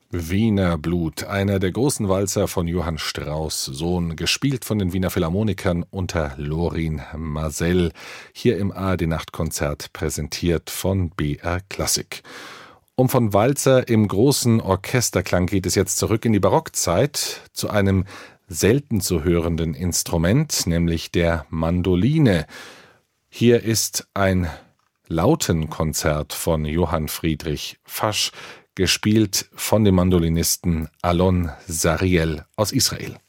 Wiener Blut, einer der großen Walzer von Johann Strauss Sohn, gespielt von den Wiener Philharmonikern unter Lorin Maazel, hier im ARD-Nachtkonzert, präsentiert von BR Klassik. Von Walzer im großen Orchesterklang geht es jetzt zurück in die Barockzeit, zu einem selten zu hörenden Instrument, nämlich der Mandoline. Hier ist ein Lautenkonzert von Johann Friedrich Fasch, gespielt von dem Mandolinisten Alon Zariel aus Israel.